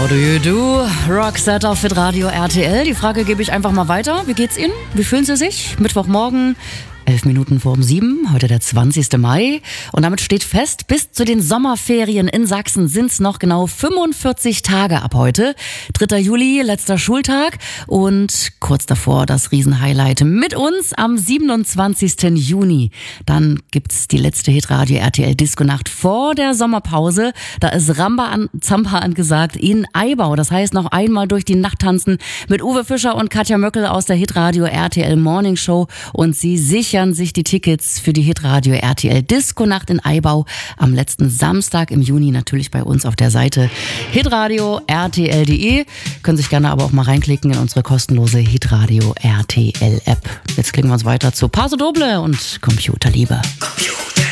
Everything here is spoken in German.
How do you do? Roxette auf Hitradio RTL. Die Frage gebe ich einfach mal weiter. Wie geht's Ihnen? Wie fühlen Sie sich? Mittwochmorgen, 11 Minuten vor 7, heute der 20. Mai. Und damit steht fest, bis zu den Sommerferien in Sachsen sind es noch genau 45 Tage ab heute. 3. Juli, letzter Schultag. Und kurz davor das Riesenhighlight mit uns am 27. Juni. Dann gibt's die letzte Hitradio RTL Disco-Nacht vor der Sommerpause. Da ist Ramba Zampa angesagt in Eibau. Das heißt, noch einmal durch die Nacht tanzen mit Uwe Fischer und Katja Möckel aus der Hitradio RTL Morning Show. Und sie sichern sich die Tickets für die Hitradio RTL Disco-Nacht in Eibau am letzten Samstag im Juni natürlich bei uns auf der Seite hitradio rtl.de. Können sich gerne aber auch mal reinklicken in unsere kostenlose Hitradio RTL App. Jetzt klicken wir uns weiter zu Paso Doble und Computerliebe.